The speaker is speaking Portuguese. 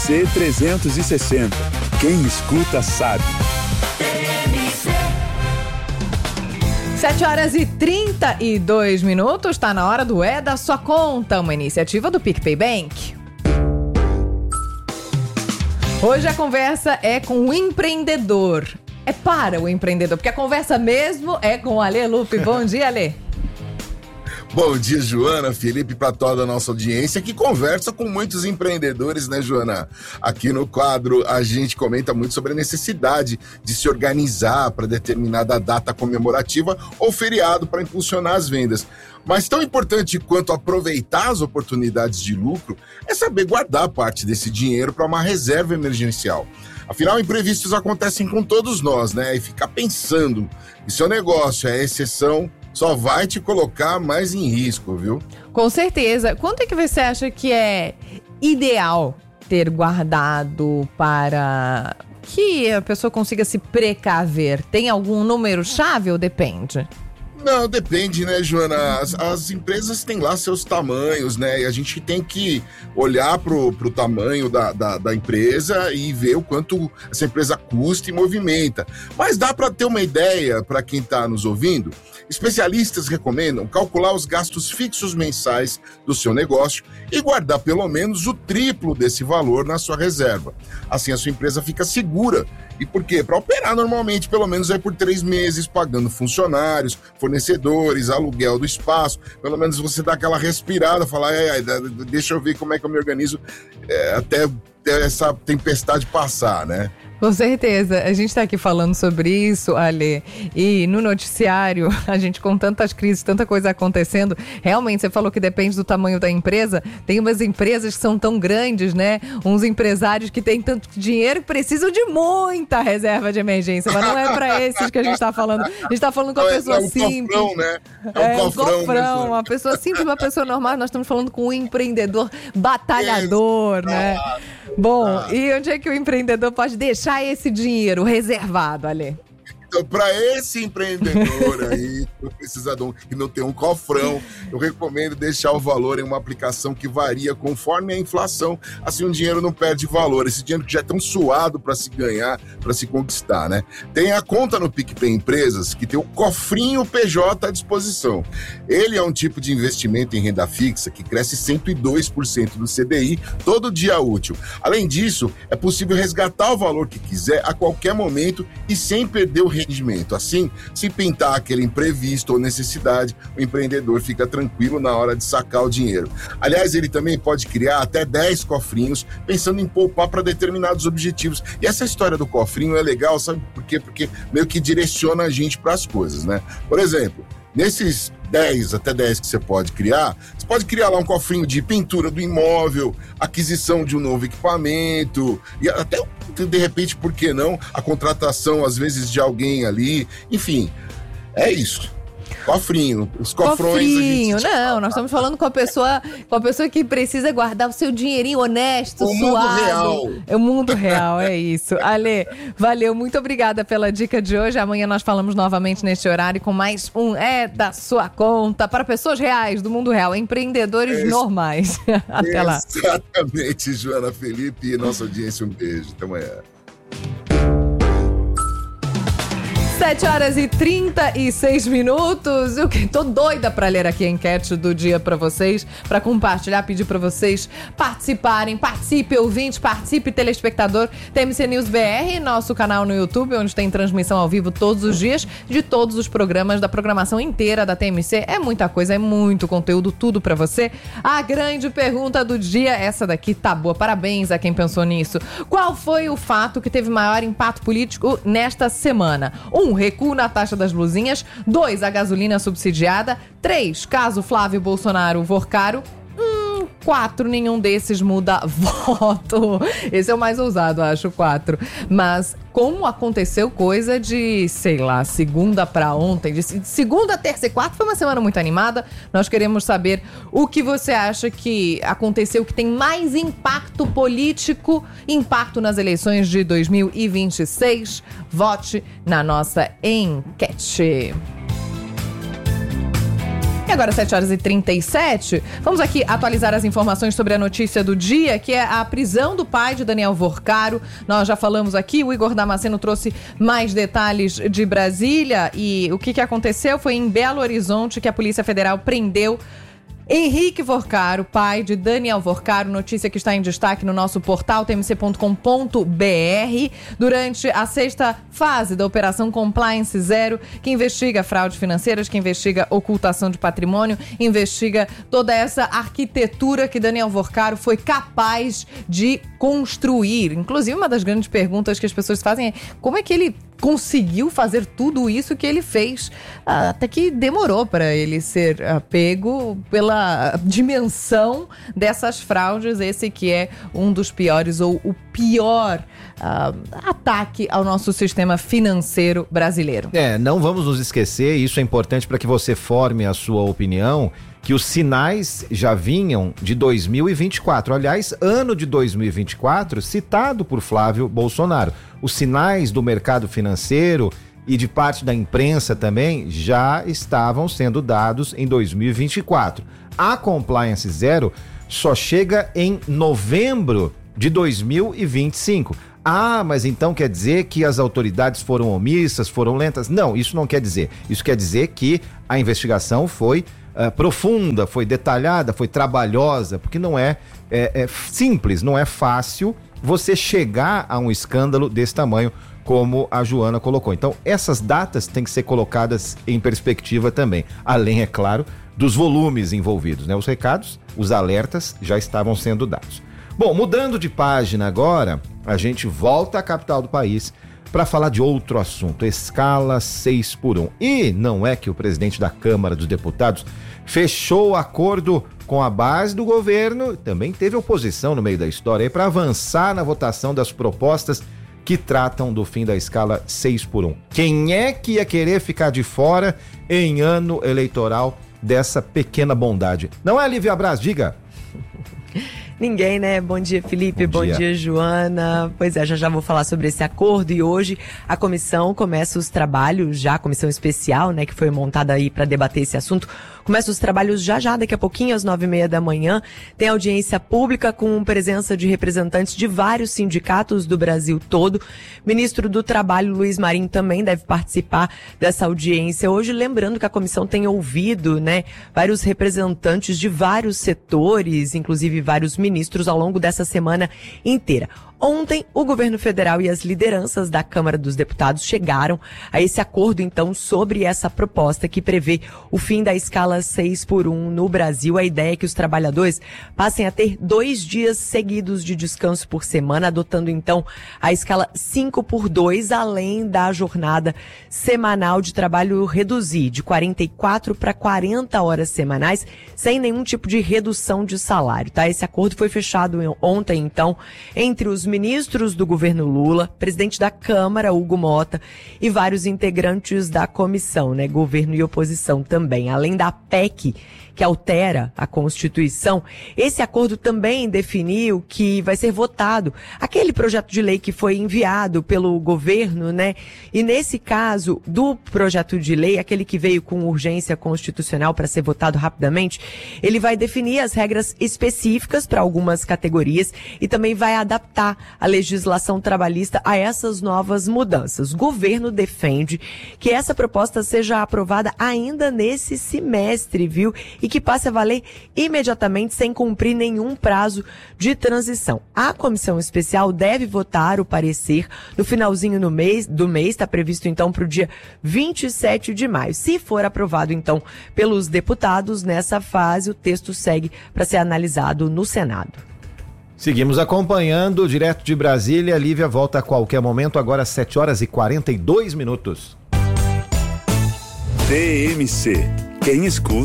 C360. Quem escuta sabe. 7h32, está na hora do É da Sua Conta, uma iniciativa do PicPay Bank. Hoje a conversa é com o empreendedor. É para o empreendedor, porque a conversa mesmo é com o Alê Lupe. Bom dia, Alê. Bom dia, Joana, Felipe, para toda a nossa audiência que conversa com muitos empreendedores, né, Joana? Aqui no quadro a gente comenta muito sobre a necessidade de se organizar para determinada data comemorativa ou feriado para impulsionar as vendas. Mas tão importante quanto aproveitar as oportunidades de lucro é saber guardar parte desse dinheiro para uma reserva emergencial. Afinal, imprevistos acontecem com todos nós, né? E ficar pensando que seu negócio é exceção só vai te colocar mais em risco, viu? Com certeza. Quanto é que você acha que é ideal ter guardado para que a pessoa consiga se precaver? Tem algum número-chave ou depende? Não, depende, né, Joana? As empresas têm lá seus tamanhos, né? E a gente tem que olhar pro tamanho da empresa e ver o quanto essa empresa custa e movimenta. Mas dá para ter uma ideia para quem está nos ouvindo? Especialistas recomendam calcular os gastos fixos mensais do seu negócio e guardar pelo menos o triplo desse valor na sua reserva. Assim a sua empresa fica segura. E por quê? Para operar normalmente, pelo menos aí por 3 meses, pagando funcionários, fornecedores, aluguel do espaço. Pelo menos você dá aquela respirada, falar, deixa eu ver como é que eu me organizo até essa tempestade passar, né? Com certeza. A gente está aqui falando sobre isso, Alê, e no noticiário, a gente com tantas crises, tanta coisa acontecendo, realmente, você falou que depende do tamanho da empresa, tem umas empresas que são tão grandes, né? Uns empresários que têm tanto dinheiro que precisam de muita reserva de emergência, mas não é para esses que a gente está falando. A gente está falando com a pessoa simples. Cofrão, né? Um cofrão, uma pessoa simples, uma pessoa normal. Nós estamos falando com um empreendedor batalhador, né? Bom, e onde é que o empreendedor pode deixar esse dinheiro reservado, Alê? Então, para esse empreendedor aí, que não tem um cofrão, eu recomendo deixar o valor em uma aplicação que varia conforme a inflação. Assim, o dinheiro não perde valor. Esse dinheiro que já é tão suado para se ganhar, para se conquistar, né? Tem a conta no PicPay Empresas que tem o cofrinho PJ à disposição. Ele é um tipo de investimento em renda fixa que cresce 102% do CDI todo dia útil. Além disso, é possível resgatar o valor que quiser a qualquer momento e sem perder o rendimento. Assim, se pintar aquele imprevisto ou necessidade, o empreendedor fica tranquilo na hora de sacar o dinheiro. Aliás, ele também pode criar até 10 cofrinhos, pensando em poupar para determinados objetivos. E essa história do cofrinho é legal, sabe por quê? Porque meio que direciona a gente para as coisas, né? Por exemplo, nesses 10 até 10 que você pode criar lá um cofrinho de pintura do imóvel, aquisição de um novo equipamento, e até, de repente, por que não, a contratação, às vezes, de alguém ali. Enfim, é isso. Cofrinho, os cofrões. Nós estamos falando com a pessoa que precisa guardar o seu dinheirinho honesto, suado. Mundo real. É o mundo real, é isso. Alê, valeu, muito obrigada pela dica de hoje. Amanhã nós falamos novamente neste horário com mais um É da Sua Conta para pessoas reais, do mundo real, empreendedores normais. Até lá. Exatamente, Joana, Felipe e nossa audiência, um beijo. Até amanhã. 7h36. Eu tô doida pra ler aqui a enquete do dia pra vocês, pra compartilhar, pedir pra vocês participarem. Participe, ouvinte, participe, telespectador. TMC News BR, nosso canal no YouTube, onde tem transmissão ao vivo todos os dias de todos os programas, da programação inteira da TMC. É muita coisa, é muito conteúdo, tudo pra você. A grande pergunta do dia, essa daqui tá boa. Parabéns a quem pensou nisso. Qual foi o fato que teve maior impacto político nesta semana? 1. Recuo na taxa das blusinhas. 2. A gasolina subsidiada. 3. Caso Flávio Bolsonaro for caro. 4. Nenhum desses muda voto. Esse é o mais ousado, acho, 4. Mas como aconteceu coisa de, sei lá, segunda pra ontem, de segunda, terça e quarta, foi uma semana muito animada. Nós queremos saber o que você acha que aconteceu, que tem mais impacto político, impacto nas eleições de 2026. Vote na nossa enquete. E agora 7h37, vamos aqui atualizar as informações sobre a notícia do dia, que é a prisão do pai de Daniel Vorcaro. Nós já falamos aqui, o Igor Damasceno trouxe mais detalhes de Brasília e o que aconteceu foi em Belo Horizonte que a Polícia Federal prendeu Henrique Vorcaro, pai de Daniel Vorcaro, notícia que está em destaque no nosso portal tmc.com.br. Durante a sexta fase da Operação Compliance Zero, que investiga fraudes financeiras, que investiga ocultação de patrimônio, investiga toda essa arquitetura que Daniel Vorcaro foi capaz de construir. Inclusive, uma das grandes perguntas que as pessoas fazem é como é que ele conseguiu fazer tudo isso que ele fez, até que demorou para ele ser pego pela dimensão dessas fraudes, esse que é um dos piores ou o pior ataque ao nosso sistema financeiro brasileiro. Não vamos nos esquecer, isso é importante para que você forme a sua opinião, que os sinais já vinham de 2024. Aliás, ano de 2024, citado por Flávio Bolsonaro. Os sinais do mercado financeiro e de parte da imprensa também já estavam sendo dados em 2024. A Compliance Zero só chega em novembro de 2025. Mas então quer dizer que as autoridades foram omissas, foram lentas? Não, isso não quer dizer. Isso quer dizer que a investigação foi profunda, foi detalhada, foi trabalhosa, porque não é simples, não é fácil você chegar a um escândalo desse tamanho, como a Joana colocou. Então, essas datas têm que ser colocadas em perspectiva também, além, é claro, dos volumes envolvidos, né? Os recados, os alertas já estavam sendo dados. Bom, mudando de página agora, a gente volta à capital do país para falar de outro assunto, escala 6x1. E não é que o presidente da Câmara dos Deputados fechou acordo com a base do governo, também teve oposição no meio da história para avançar na votação das propostas que tratam do fim da escala 6x1. Quem é que ia querer ficar de fora em ano eleitoral dessa pequena bondade? Não é, Lívia Braz? Diga. Ninguém, né? Bom dia, Felipe. Bom dia, Joana. Pois é, já vou falar sobre esse acordo e hoje a comissão começa os trabalhos, a comissão especial, né, que foi montada aí para debater esse assunto, começa os trabalhos já, daqui a pouquinho, às 9h30 da manhã. Tem audiência pública com presença de representantes de vários sindicatos do Brasil todo. Ministro do Trabalho, Luiz Marinho, também deve participar dessa audiência hoje. Lembrando que a comissão tem ouvido, né, vários representantes de vários setores, inclusive vários ministros ao longo dessa semana inteira. Ontem, o governo federal e as lideranças da Câmara dos Deputados chegaram a esse acordo, então, sobre essa proposta que prevê o fim da escala 6x1 no Brasil. A ideia é que os trabalhadores passem a ter 2 dias seguidos de descanso por semana, adotando, então, a escala 5x2, além da jornada semanal de trabalho reduzir de 44 para 40 horas semanais, sem nenhum tipo de redução de salário, tá? Esse acordo foi fechado ontem, então, entre os ministros do governo Lula, presidente da Câmara, Hugo Mota, e vários integrantes da comissão, né? Governo e oposição também. Além da PEC, que altera a Constituição, esse acordo também definiu que vai ser votado aquele projeto de lei que foi enviado pelo governo, né? E nesse caso do projeto de lei, aquele que veio com urgência constitucional para ser votado rapidamente, ele vai definir as regras específicas para algumas categorias e também vai adaptar a legislação trabalhista a essas novas mudanças. O governo defende que essa proposta seja aprovada ainda nesse semestre, viu? E que passe a valer imediatamente sem cumprir nenhum prazo de transição. A comissão especial deve votar o parecer no finalzinho do mês, está previsto então para o dia 27 de maio. Se for aprovado então pelos deputados, nessa fase o texto segue para ser analisado no Senado. Seguimos acompanhando direto de Brasília. Lívia volta a qualquer momento, agora 7h42. TMC. Quem escuta